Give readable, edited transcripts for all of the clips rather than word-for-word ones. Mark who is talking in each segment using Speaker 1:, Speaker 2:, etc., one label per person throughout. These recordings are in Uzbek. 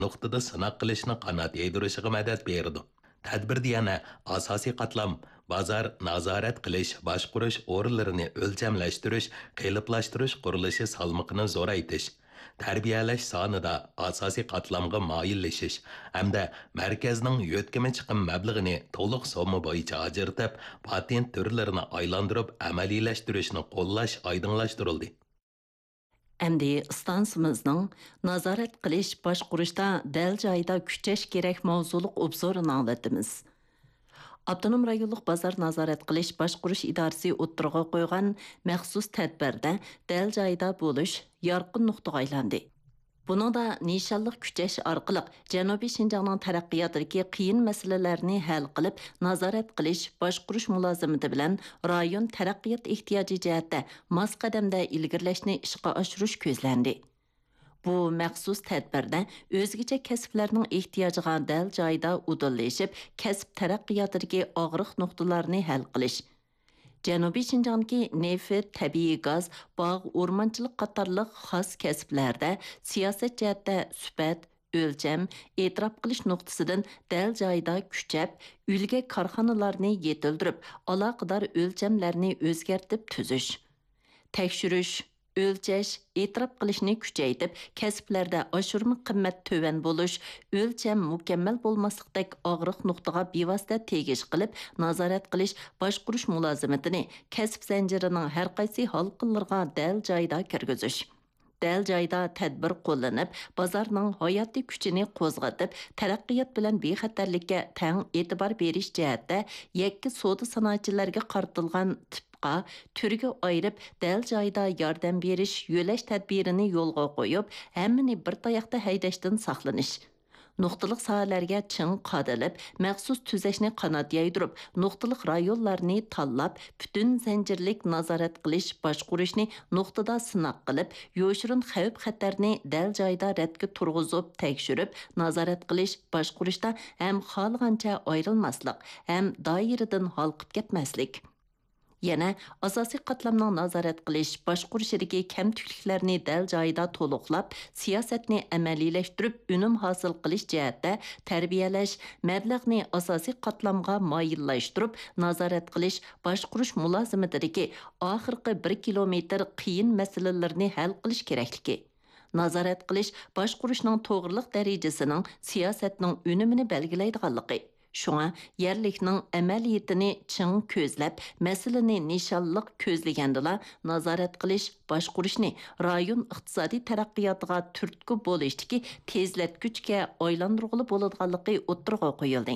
Speaker 1: nuqtada sınaq qilishni qanot yaydirishiga madad berdi. Tadbirda yana asosiy qatlam bozor nazorat qilish, boshqarish o'rinlarini o'lchamlashtirish, qiyinlashtirish qurilishi salmoqini zo'raytish, tarbiyalash sonida asosiy qatlamga moyillashish hamda markazning yo'tkama chiqim mablag'ini to'liq summa bo'yicha ajratib, patent turlarini aylantirib amaliylashtirish qo'llash oydinlashtirildi.
Speaker 2: Әмді станцымыздың назарат қылыш башқұрышта дәл жайда күчеш керек маузулық обзорын аңлатымыз. Abdunum rayonluq bazar nazorat qilish boshqurish idorasi o'ttirg'a qo'ygan maxsus tadbirda dal joyda bo'lish yorqin nuqtaga aylandi. Buningda nishonliq kuchash orqali Janubiy Shinjongning taraqqiyotidagi qiyin masalalarni hal qilib, nazorat qilish, boshqurish mulozimati bilan rayon taraqqiyot ehtiyoji jihatda mos qadamda ilgirlashni ishga oshirish ko'zlandi. Bu məxsus tədbirdə özgəcə kəsblərinin ehtiyaciga dal joyda udullaşıb, kəsb taraqqiyotidagi og'riq nuqtalarni hal qilish. Janubiy Şinjongdagi neft, tabiiy gaz, bog', o'rmonchilik qatorliq xos kasblarda siyosat jihatda sifat, o'lcham, e'tirof qilish nuqtasidan dal joyda kuchab, ulga korxonalarni yetildirib, aloqador o'lchamlarni o'zgartib tuzish. Tekshirish, o'lchash, e'tirof qilishni kuchaytirib, kasblarda oshirma qimmat to'van bo'lish, o'lcham mukammal bo'lmaslikdek og'riq nuqtaga bevosita tegish qilib, nazorat qilish, boshqurish mulozimatini kasb zanjirining har qaysi halqalariga dal joyda kirgizish. Dal joyda tadbir qo'llanib, bozorning hayotiy kuchini qo'zg'atib, taraqqiyot bilan bexatarlikka tang e'tibor berish jihatda yakka savdo sanoatchilariga qaratilgan turga ayırıp dal joyda yordam berish, yo'lash tadbirini yo'lga qo'yib, hammani bir tayoqda haydashdan saqlanish. Nuqtaliq sohalarga ching qadalib, maxsus tuzashni qanot yaydirib, nuqtaliq rayonlarni tanlab, butun zanjirlik nazorat qilish, boshqarishni nuqtada sinoq qilib, yo'shirin xavf-xatarni dal joyda radga turg'izib, tekshirib, nazorat qilish, boshqarishda ham xohlagancha ayrilmaslik, ham doiradan halqib ketmaslik. Yana asosiy qatlamning nazorat qilish, boshqurishidagi kamtukliklarni dal joyida to'liqlab, siyosatni amaliylashtiriib, unum hosil qilish jihatda tarbiyalash, mablag'ni asosiy qatlamga moyillashtirib, nazorat qilish, boshqurish mulozimatidagi oxirgi 1 kilometr qiyin masalalarni hal qilish kerakligi. Nazorat qilish, boshqurishning to'g'riliq darajasining siyosatning unumini belgilaydiganligi. Şuna yerlikning amaliyatini ching ko'zlab, masalani nishonliq ko'zlagandila nazorat qilish, boshqurishni rayon iqtisodiy taraqqiyotiga turtki bo'lishdagi tezlatgichga aylantirg'ili bo'ladiganligi o'ttirg'a qo'yildi.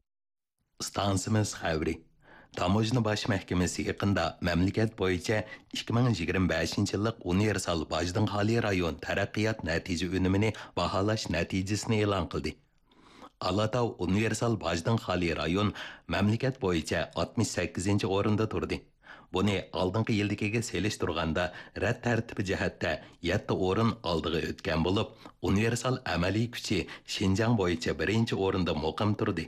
Speaker 1: Stansimiz xavri. Tamojna bosh mahkamasi yaqinda mamlakat bo'yicha 2025-yillik universal bojdan xoli rayon taraqqiyot natija unumini baholash natijasini e'lon qildi. Alatau universal bojdan xoli rayon mamlakat bo'yicha 68-o'rinda turdi. Buni oldingi yildagiga selishtirganda rad tartibi jihatda 7 o'rin oldiga o'tgan bo'lib, universal amaliy kuchi Xinjiang bo'yicha 1-o'rinda muqim turdi.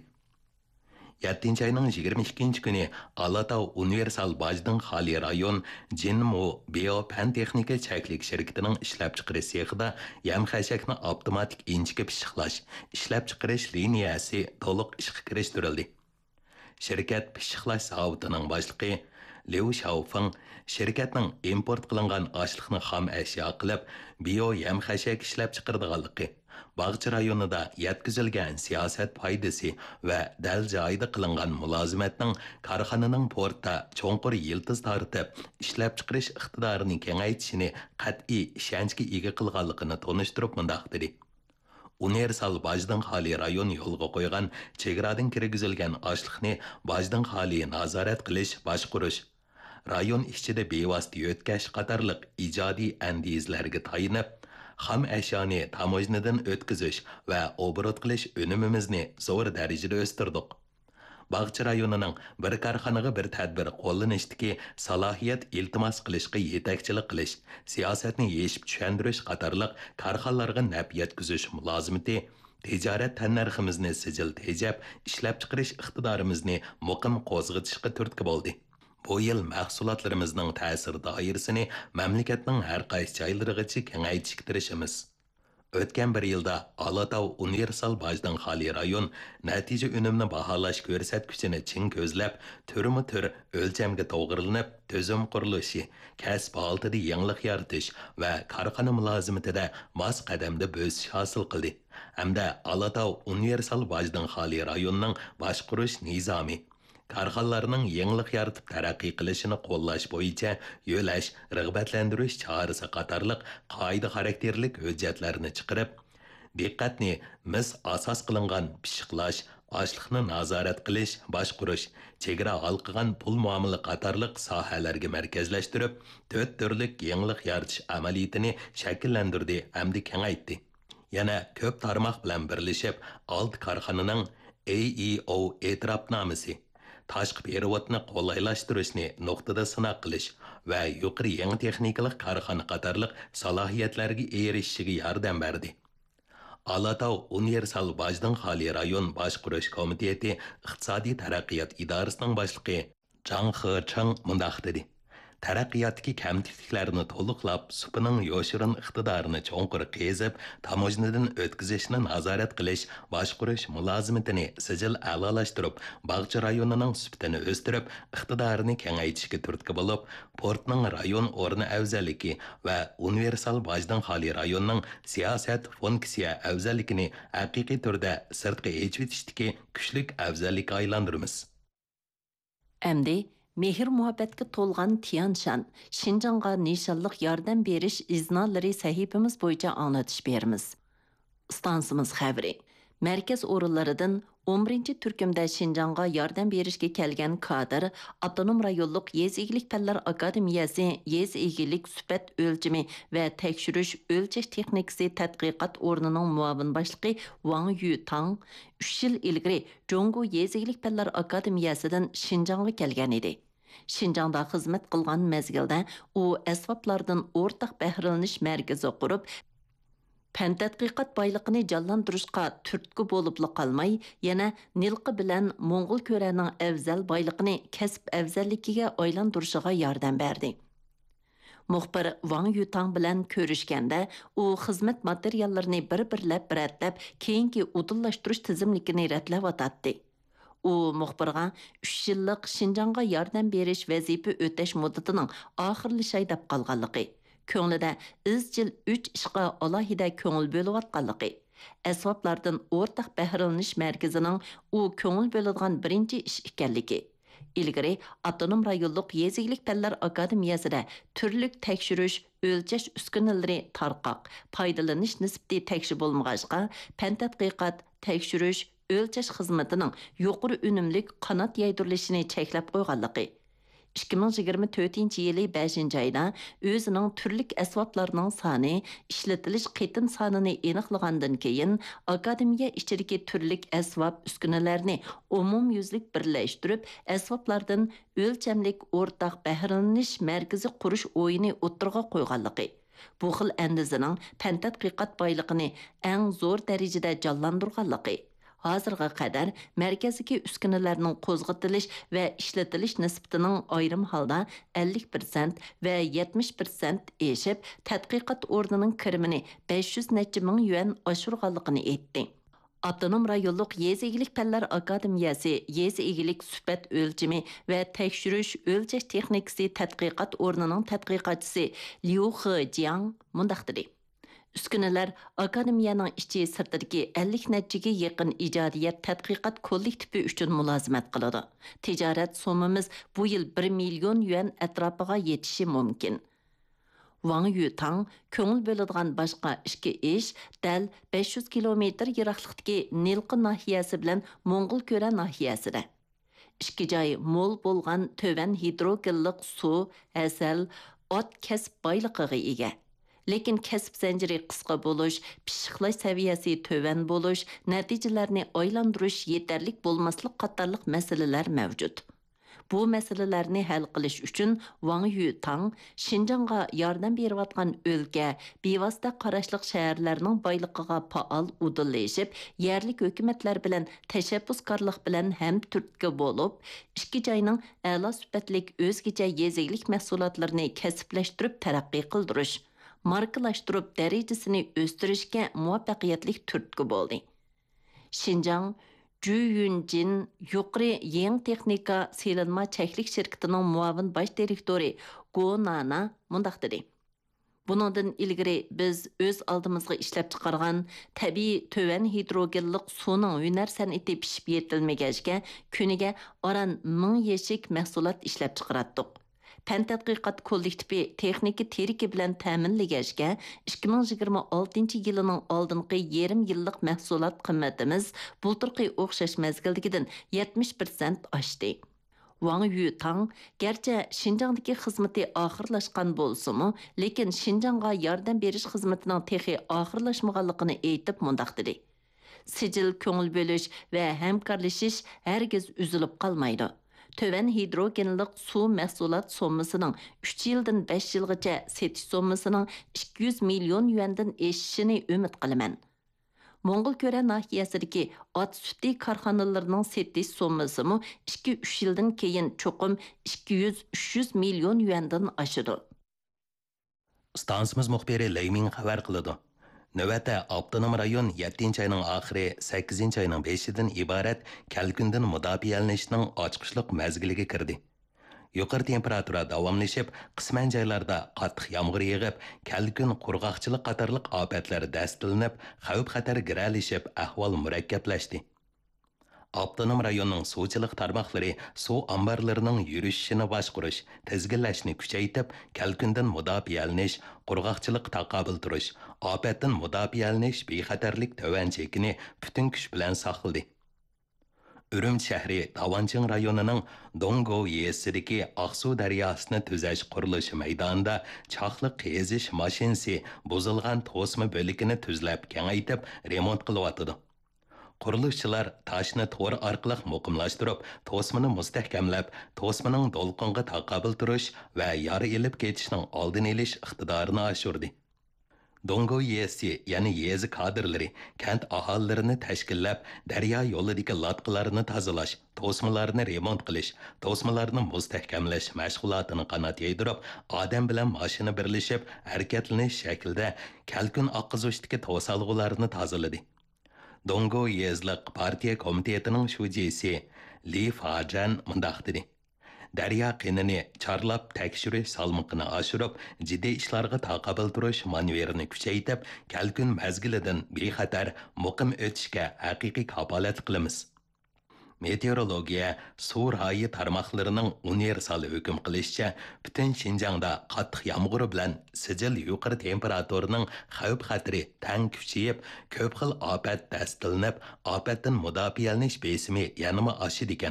Speaker 1: 7-ayning 22 kuni Alatau universal bojdan xoli rayon Jinmu Bio Pan Texnika chaklik shirkatining ishlab chiqarish sexida yam xashakni avtomatik inchga pishiqlash, ishlab chiqarish liniyasi to'liq ishga kirishtirildi. Shirkat pishiqlash zavodining boshlig'i Liu Xiaofeng shirkatning import qilingan oshliqni xom ashyo qilib, bio yam xashak ishlab chiqaradiganligi, Bağçı rayonida yetkizilgan siyosat foydasi va dal joyida qilingan mulozimatning korxonaning portda cho'nqur yiltiz tortib, ishlab chiqarish iqtidorini kengaytishini qat'iy ishonchga ega qilganligini tonishtirib mundoq dedi. Universal bojdan xoli rayon yo'lga qo'ygan chegaradan kirgizilgan oshliqni bojdan xoli nazorat qilish, boshqarish, rayon ichida bevosita yo'tkash qatorliq ijodiy andizlarga tayinib, xam əşyani tamojnadan o'tkazish va oborot qilish unumimizni zo'r darajada o'stirdik. Bağçı rayonining bir korxonaga bir tadbir qo'llanishdagi salohiyat iltimos qilishga yetakchilik qilish, siyosatni yeshib tushuntirish qatorliq korxonalarga naf yetkazish mulozimati, tijorat tannarximizni sijil tejab, ishlab chiqarish iqtidorimizni muqim qo'zg'atishga turtki bo'ldi. Bu yil mahsulotlarimizning ta'sir doirasini mamlakatning har qaysi joylarigacha kengaytirishga tirishamiz. Өткен bir yılda Alatau Universal Bajdan Xali rayon natija önümünü bahalash ko'rsatkichini chin ko'zlab, turma-tur o'lchamga to'g'rilanib, tuzum qurilishi, kasb oltida yangilik yaratish va korxona mulozimatida mos qadamda bo'sish hosil qildi. Hamda Alatau Universal Bajdan Xali rayonining boshqarish nizomi Karxanlarning yangilik yaratib taraqqiy qilishini qo'llash bo'yicha yo'lash, rag'batlantirish chorasi qatorliq qoida xarakterlik hujjatlarni chiqarib, diqqatni mis asos qilingan pishiqlash, ochliqni nazorat qilish, boshqarish, chegara halqigan pul muomala qatorliq sohalarga markazlashtirib, 4 turlik yangilik yaratish amaliyotini shakllantirdi hamda kengaytdi. Yana ko'p tarmoq bilan birlashib, 6 korxonaning AEO e'tirofnomasi tashqi perevodni qo'llaylashtirishni nuqtada sinaq qilish va yuqori yangi texnikalik korxona qatorliq salohiyatlarga erishishiga yordam berdi. Alatau Universal Bajdan Xali rayon boshqarish komiteti iqtisodiy taraqqiyot idorasining boshlig'i Zhang Hecheng mundaq dedi. Taraqqiyotdagi kamchiliklarni to'liqlab, supining yoshirin iqtidorini cho'nqur qezib, tamojnadan o'tkazishni nazorat qilish, boshqarish mulozimatini sijil a'lolashtirib, bog'cha rayonining supitini o'stirib, iqtidorini kengaytirishga turtki bo'lib, portning rayon o'rni afzalligi va universal bojdan xoli rayonning siyosat funksiya afzalligini haqiqiy turda sirtqa echvitishdagi kuchlik afzallikka aylantiramiz.
Speaker 2: Әмді, mehr muhabbatga to'lgan Tianshan, Şinjanға nishonliq yordam berish iznalari sahifamiz bo'yicha anglatish beramiz. Stansimiz xabari. Merkez o'rinlaridan 11-turkumda Şinjanға yordam berishga kelgan kadr Avtonom rayonluq Yez egilik fanlar akademiyasi Yez egilik sifat o'lchimi va tekshirish o'lchash texnikasi tadqiqot o'rnining muavin boshlig'i Wang Yutang 3 yil ilgari Jongo Yez egilik fanlar akademiyasidan Şinjanға kelgan edi. Şinjanda xizmat qilgan mezgilda u asboblardan o'rtaq bahralanish markazi qurib, Pen tadqiqot boyliqini jonlantirishga turtki bo'libli qolmay, yana Nilqi bilan Mo'ng'ul ko'raning afzal boyliqini kasb afzalligiga aylantirishiga yordam berdi. Muxbir Wang Yutang bilan ko'rishganda, u xizmat materiallarini bir-birlab ratlab, keyingi udullashtirish tizimligini ratlab o'tadi. U muxbirga 3 yillik Şinjanға yordam berish vazifa o'tash muddatining oxirlashay deb qolganligi, ko'nglida izchil 3 ishga alohida ko'ngil bo'layotganligi, asboblardan o'rtaq bahralanish markazining u ko'ngil bo'ladigan birinchi ish ekanligi, ilgari Avtonom rayonluq Yez egilik fanlar akademiyasida turli tekshirish, o'lchash uskunalari tarqoq, foydalanish nisbati tekshir bo'lmag'achqa, fan tadqiqot, tekshirish, o'lchash xizmatining yuqori unumlik qanot yaydirilishini cheklab qo'yganligi. 2024-yili 5-oyda o'zining turlik asboblarining soni, ishlatilish qitim sonini aniqlagandan keyin akademiya ichidagi turlik asbob uskunalarni umumyuzlik birlashtirib, asboblardan o'lchamlik o'rtaq bahralanish markazi qurish o'yini o'tirg'a qo'yganligi. Bu xil andizining fan tadqiqot boyligini eng zo'r darajada jonlantirganligi. Hozirga qadar markazdagi uskunalarning qo'zg'atilish va ishlatilish nisbatining ayrim holda 50% va 70% eshib, tadqiqot o'rnining kirimini 500 necha ming yuan oshirganligini aytdi. Avtonom rayonluq Yez egilik fanlar akademiyasi Yez egilik sifat o'lchimi va tekshirish o'lchash texnikasi tadqiqot o'rnining tadqiqotchisi Liu Hejiang mundaq dedi. Uskunalar akademiyaning ichi sirtidagi 50 nechaga yaqin ijodiyat tadqiqot kollektivi uchun mulozimat qiladi. Tijorat somimiz bu yil 1 million yuan atrofiga yetishi mumkin. Wang Yutang ko'ngil bo'ladigan boshqa ishki ish dal 500 kilometr yiroqlikdagi Nilqi nahiyasi bilan Mo'ng'ul ko'ra nahiyasida. Ishki joyi mo'l bo'lgan to'van hidrogenlik suv, asal, ot kasb boyligiga ega. Lekin kasb zanjiri qisqa bo'lish, pishiqlash saviyasi to'van bo'lish, natijalarni oylantirish yetarlik bo'lmaslik qatorliq masalalar mavjud. Bu masalalarni hal qilish uchun Wang Yutang Şinjanға yordam berayotgan o'lka, bevosita qarashliq shaharlarning boyligiga faol udillashib, yerlik hukumatlar bilan tashabbuskorlik bilan ham turtki bo'lib, ikki joyning a'lo sifatlik o'zgacha yeziglik mahsulotlarini kasblashtirib taraqqiy qildirish, markalashtirib darajasini o'stirishga muvaffaqiyatli turtki bo'ldi. Şinjan Juyunjin yuqori yeng texnika selinma cheklik şirketining muavin bosh direktori Go Nana mundaq dedi. Buningdan ilgari biz o'z oldimizga ishlab chiqargan tabiiy töven hidrogenlik suvning hunar san'ati pishib yetilmagachga kuniga oran 1000 yeshik mahsulot ishlab chiqaratdik. Pen tadqiqot kollektivi texnika teriki bilan ta'minlagachga 2026 yilining oldingi yarim yillik mahsulot qimmatimiz bulturqi o'xshash mezgildagidan 70% oshdi. Wang Yutang gerçi Şinjan'daki xizmeti ahırlaşkan bolsumu, lekin Şinjan'a yardım beriş xizmetining texi ahırlaşmaganligini aytib mundaq dedi. Sicil köngül bölüş ve hemkarlashish hergiz üzülüp qalmaydi. Töven hidrogenlik su mahsulot sommasining 3 yildan 5 yilgacha setish sommasining 200 million yuandan eshishini umid qilaman. Moңғол көре нахиясыдaki at süti karxanalarının setiş sommasımı 2-3 yıldan keyin çoqum 200-300 milyon yuandan aşırı.
Speaker 1: Stansimiz muxbiri Leymin xabar qiladi. Növətdə Abdunum rayon 7-ci ayının axırı 8-ci ayının 5-dən ibarət kəlkündən müdafiələnişinin açqışlıq məzgiliga kirdi. Yuqori temperatura davomlashib, qisman joylarda qattiq yomg'ir yig'ib, kalkun qurg'oqchilik qatorliq ofatlar dastilinib, xavf-xatar giralishib, ahvol murakkablashdi. Abdunum rayonining suvchilik tarmoqlari suv omborlarining yurishini boshqarish, tizginlashni kuchaytirib, kalkundan mudofialanish, qurg'oqchilik taqobil turish, ofatdan mudofialanish bexatarlik tovan chekini butun kuch bilan saqladi. Ürüm şəhri Davançın rayonunun Dongo yesidagi Aqsu daryosini tuzash qurilishi maydonida chaqliq qazish mashinasi buzilgan to'sma bo'ligini tuzlab kengaytib remont qilyotdi. Qurilishchilar toshni to'r orqali muqimlashtirib, to'smani mustahkamlab, to'smaning to'lqinga taqobil turish va yori elib ketishning oldini olish iqtidorini oshirdi. Dongo yesi, yani yezi kadrları, kent ahalilerini teşkillab, daryo yo'lidagi latqılarını tazalash, to'smalarni remont qilish, to'smalarni mustahkamlash mashg'ulotini qanot yaydirib, odam bilan mashina birlashib, harakatlanish shaklida kalkun oqqizishdagi to'salg'ularni tozaladi. Dongo yezliq partiya komitetining shujisi Li Fajan mundaq dedi. Daryo qinini charlab tekshirish salmoqini oshirib, jiddiy ishlarga taqobil turish manevrini kuchaytirib, kalkun mazgilidan bexatar muqim o'tishga haqiqiy kafolat qilamiz. Meteorologiya suv rayi tarmoqlarining universal hukm qilishicha, butun Şinjangda qattiq yomg'ir bilan sijil yuqori temperaturaning xavf-xatari tang kuchayib, ko'p xil ofat dastilinib, ofatdan mudofialanish besimi yanama oshidi ekan.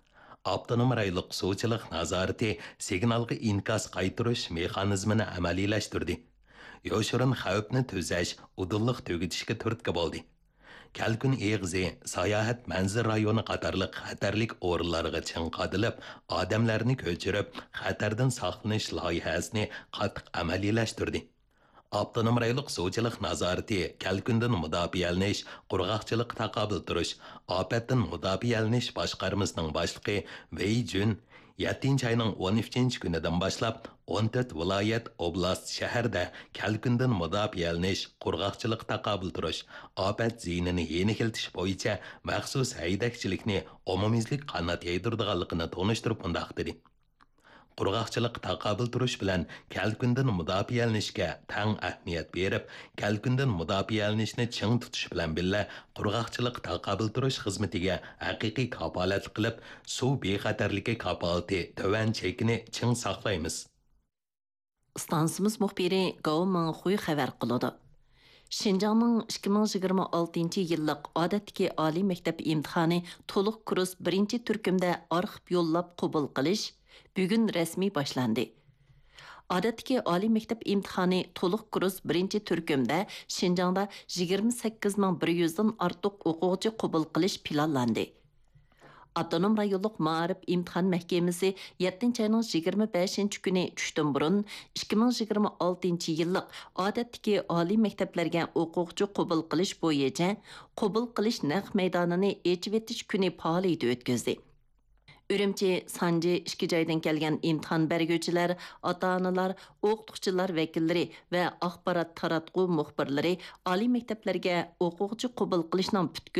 Speaker 1: Abdunum rayonluq suvchilik nazorati signalga inkas qaytirish mexanizmini amaliylashtirdi. Yoshirin xavfni tuzash, udulliq tugitishga turtki bo'ldi. Kalkun eg'izi, sayohat manzir rayoni qatorliq xatarlik o'rinlarga chinqadilib, odamlarni ko'chirib, xatardan saqlanish loyihasini qattiq amaliylashtirdi. Abdunum rayonluq suvchilik nazorati kalkundan mudofialanish, qurg'oqchilik taqobil turish, ofatdan mudofialanish boshqarmasining boshlig'i Wei Jun 7 ayning 13 kunidan boshlab 14 viloyat, oblast, shaharda kalkundan mudofialanish, qurg'oqchilik taqobil turish, ofat ziyinini yeniltish bo'yicha maxsus haydakchilikni umumiylik qanot yaydirganligini tonishtirib mundaq dedi. Qurg'oqchilik taqobil turish bilan kalkundan mudofialanishga tang ahamiyat berib, kalkundan mudofialanishni ching tutish bilan birga qurg'oqchilik taqobil turish xizmatiga haqiqiy kafolat qilib, suv bexatarligi kafolati tovan chekini ching saqlaymiz.
Speaker 2: Stansimiz muxbiri Gao Mengxuy xabar qiladi. Şinjanның 2026 yillik odatdagi oliy maktab imtihoni to'liq kurs 1-turkumda arxib yo'llab qabul qilish bugun rasmiy boshlandi. Odatdagi oliy maktab imtihoni to'liq kurs 1-turkumda Şinjanda 28100 dan ortiq o'quvchi qabul qilish planlandi. Abdunum rayonluq ma'arif imtihon mahkamasi 7 ayning 25 kuni tushdan burun 2026 yillik odatdagi oliy maktablarga o'quvchi qabul qilish bo'yicha qabul qilish naq maydonini ochib etish kuni faoliyat o'tkazdi. Үрümçi, Sanji, ikki joydan kelgan imtihon berguvchilar, ota-onalar, o'qituvchilar vakillari va axborot taratqu muxbirlari oliy maktablarga o'quvchi qabul qilishning